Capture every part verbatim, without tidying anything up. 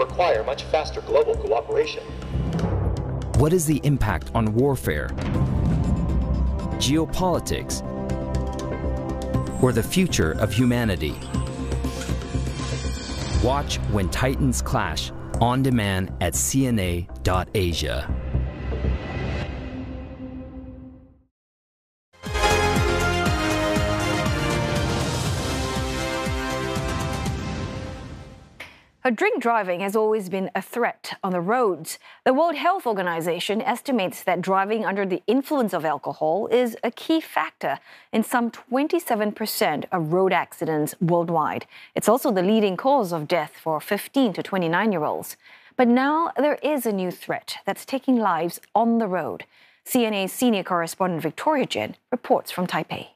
require much faster global cooperation. What is the impact on warfare, geopolitics, or the future of humanity? Watch When Titans Clash on demand at C N A dot Asia. Drink driving has always been a threat on the roads. The World Health Organization estimates that driving under the influence of alcohol is a key factor in some twenty-seven percent of road accidents worldwide. It's also the leading cause of death for fifteen to twenty-nine-year-olds. But now there is a new threat that's taking lives on the road. C N A's senior correspondent Victoria Jen reports from Taipei.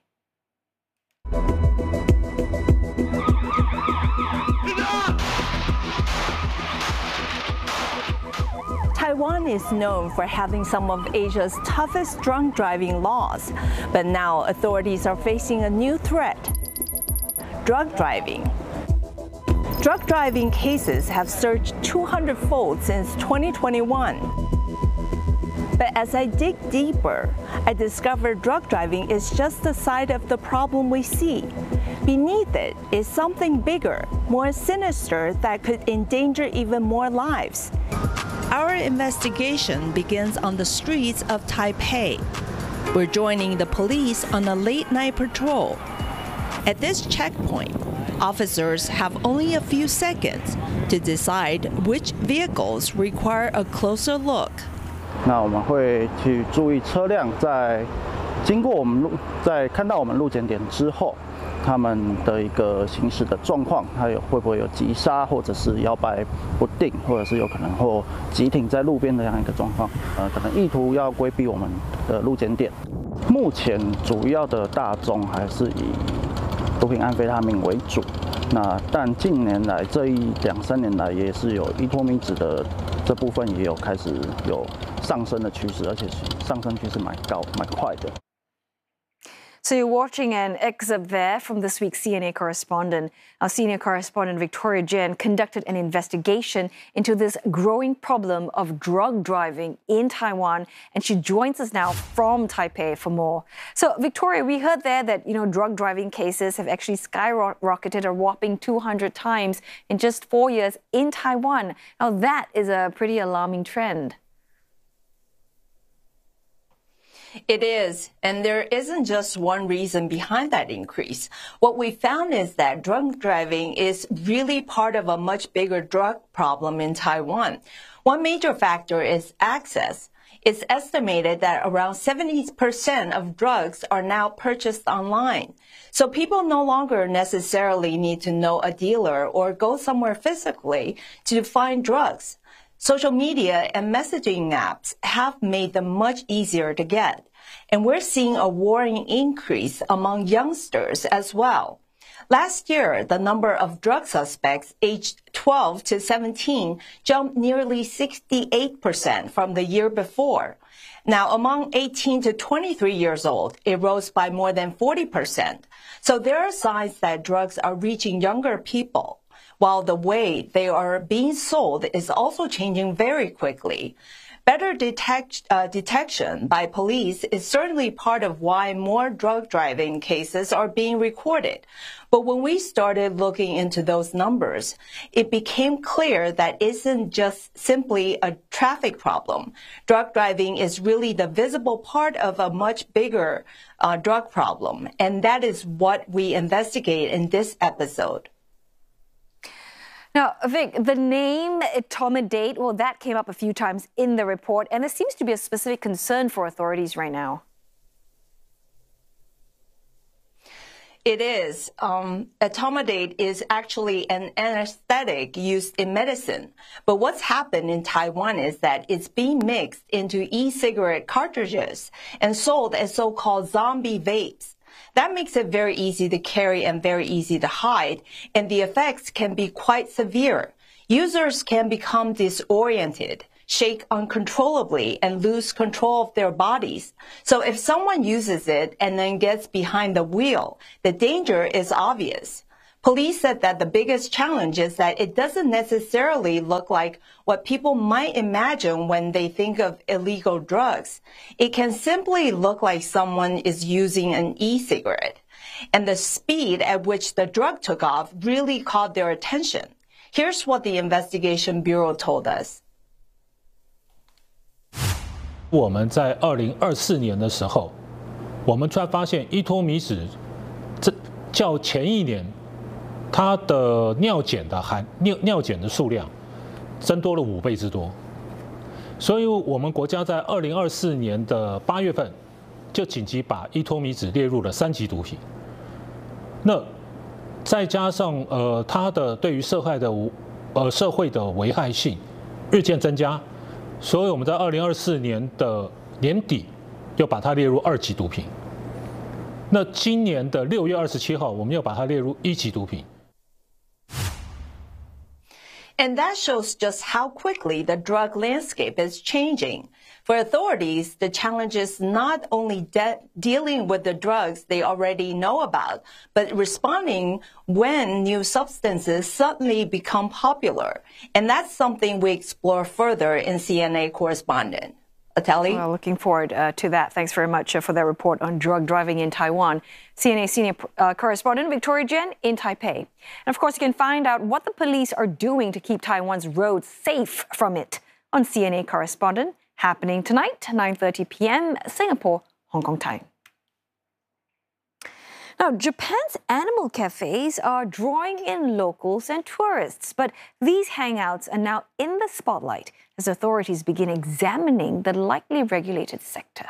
Taiwan is known for having some of Asia's toughest drunk driving laws, but now authorities are facing a new threat: drug driving. Drug driving cases have surged two hundred fold since twenty twenty-one. But as I dig deeper, I discover drug driving is just the side of the problem we see. Beneath it is something bigger, more sinister, that could endanger even more lives. Our investigation begins on the streets of Taipei. We're joining the police on a late-night patrol. At this checkpoint, officers have only a few seconds to decide which vehicles require a closer look. 那我们会去注意车辆在经过我们路，在看到我们路检点之后，他们的一个行驶的状况，还有会不会有急刹，或者是摇摆不定，或者是有可能或急停在路边的这样一个状况。呃，可能意图要规避我们的路检点。目前主要的大众还是以毒品安非他命为主。那但近年来这一两三年来，也是有依托米酯的这部分也有开始有上升的趋势，而且上升趋势蛮高、蛮快的。 So you're watching an excerpt there from this week's C N A correspondent. Our senior correspondent Victoria Jen conducted an investigation into this growing problem of drug driving in Taiwan, and she joins us now from Taipei for more. So Victoria, we heard there that, you know, drug driving cases have actually skyrocketed a whopping two hundred times in just four years in Taiwan. Now that is a pretty alarming trend. It is, and there isn't just one reason behind that increase. What we found is that drunk driving is really part of a much bigger drug problem in Taiwan. One major factor is access. It's estimated that around seventy percent of drugs are now purchased online. So people no longer necessarily need to know a dealer or go somewhere physically to find drugs. Social media and messaging apps have made them much easier to get. And we're seeing a worrying increase among youngsters as well. Last year, the number of drug suspects aged twelve to seventeen jumped nearly sixty-eight percent from the year before. Now, among eighteen to twenty-three years old, it rose by more than forty percent. So there are signs that drugs are reaching younger people, while the way they are being sold is also changing very quickly. Better detect, uh, detection by police is certainly part of why more drug driving cases are being recorded. But when we started looking into those numbers, it became clear that it isn't just simply a traffic problem. Drug driving is really the visible part of a much bigger uh, drug problem. And that is what we investigate in this episode. Now, Vic, the name etomidate, well, that came up a few times in the report, and there seems to be a specific concern for authorities right now. It is. Um, etomidate is actually an anesthetic used in medicine. But what's happened in Taiwan is that it's being mixed into e-cigarette cartridges and sold as so-called zombie vapes. That makes it very easy to carry and very easy to hide, and the effects can be quite severe. Users can become disoriented, shake uncontrollably, and lose control of their bodies. So if someone uses it and then gets behind the wheel, the danger is obvious. Police said that the biggest challenge is that it doesn't necessarily look like what people might imagine when they think of illegal drugs. It can simply look like someone is using an e-cigarette. And the speed at which the drug took off really caught their attention. Here's what the Investigation Bureau told us. 我们在二零二四年的时候，我们突然发现依托米脂，这较前一年。 它的尿检的含尿尿检的数量增多了五倍之多，所以我们国家在二零二四年的八月份就紧急把依托米脂列入了三级毒品。那再加上呃它的对于社会的呃社会的危害性日渐增加，所以我们在二零二四年的年底又把它列入二级毒品。那今年的六月二十七号，我们又把它列入一级毒品。 And that shows just how quickly the drug landscape is changing. For authorities, the challenge is not only de- dealing with the drugs they already know about, but responding when new substances suddenly become popular. And that's something we explore further in C N A Correspondent. Ateli? Well, looking forward uh, to that. Thanks very much uh, for that report on drug driving in Taiwan. C N A senior uh, correspondent Victoria Jen in Taipei. And of course, you can find out what the police are doing to keep Taiwan's roads safe from it on C N A Correspondent, happening tonight, nine thirty p.m. Singapore, Hong Kong time. Now, Japan's animal cafes are drawing in locals and tourists, but these hangouts are now in the spotlight as authorities begin examining the lightly regulated sector.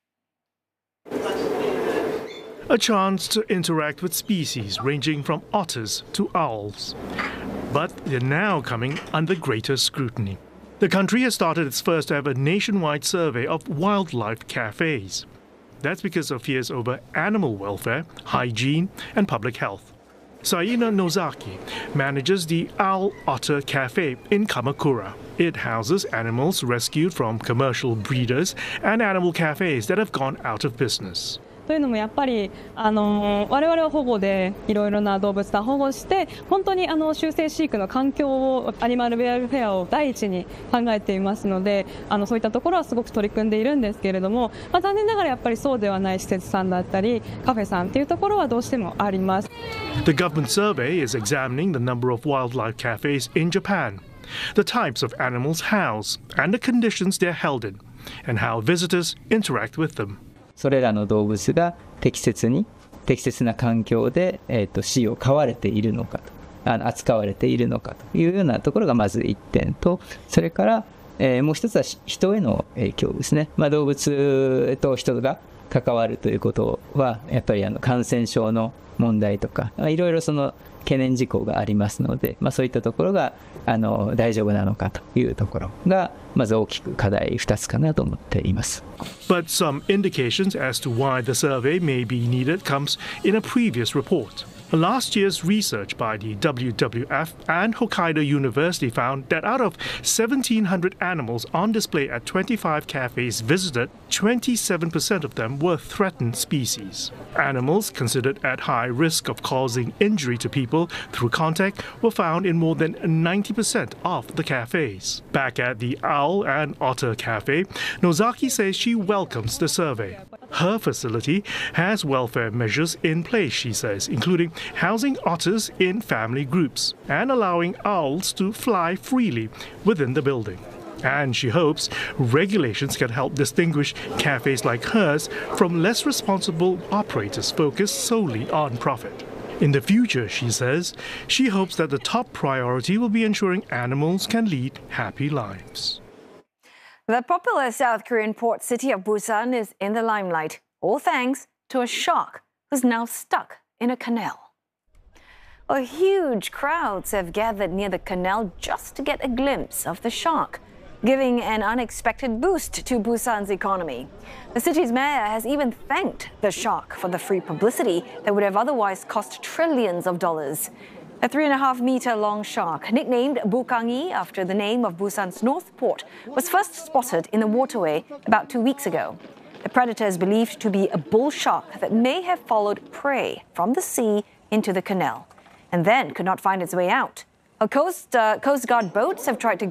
A chance to interact with species ranging from otters to owls. But they're now coming under greater scrutiny. The country has started its first ever nationwide survey of wildlife cafes. That's because of fears over animal welfare, hygiene, and public health. Saina Nozaki manages the Owl Otter Cafe in Kamakura. It houses animals rescued from commercial breeders and animal cafes that have gone out of business. というのもやっぱりあの我々は保護でいろいろな動物を保護して本当にあの終生飼育の環境をアニマルウェルフェアを第一に考えていますのであのそういったところはすごく取り組んでいるんですけれども、まあ、残念ながらやっぱりそうではない施設さんだったりカフェさんっていうところはどうしてもあります。 The government survey is examining the number of wildlife cafes in Japan, the types of animals housed, and the conditions they're held in, and how visitors interact with them. それらの動物が適切に適切な環境で、えー、と飼を飼われているのかとあの扱われているのかというようなところがまずいってんとそれから、えー、もう一つは人への影響ですね、まあ、動物と人が関わるということはやっぱりあの感染症の問題とかいろいろその懸念事項がありますので、まあ、そういったところがあの大丈夫なのかというところがまず大きく課題ふたつかなと思っています。 But some indications as to why the survey may be needed comes in a previous report. Last year's research by the W W F and Hokkaido University found that out of seventeen hundred animals on display at twenty-five cafes visited, twenty-seven percent of them were threatened species. Animals considered at high risk of causing injury to people through contact were found in more than ninety percent of the cafes. Back at the Owl and Otter Cafe, Nozaki says she welcomes the survey. Her facility has welfare measures in place, she says, including housing otters in family groups and allowing owls to fly freely within the building. And she hopes regulations can help distinguish cafes like hers from less responsible operators focused solely on profit. In the future, she says, she hopes that the top priority will be ensuring animals can lead happy lives. The popular South Korean port city of Busan is in the limelight, all thanks to a shark who's now stuck in a canal. Well, huge crowds have gathered near the canal just to get a glimpse of the shark, giving an unexpected boost to Busan's economy. The city's mayor has even thanked the shark for the free publicity that would have otherwise cost trillions of dollars. A three and a half meter long shark, nicknamed Bukangi after the name of Busan's North Port, was first spotted in the waterway about two weeks ago. The predator is believed to be a bull shark that may have followed prey from the sea into the canal. and then could not find its way out. Coast, uh, Coast Guard boats have tried to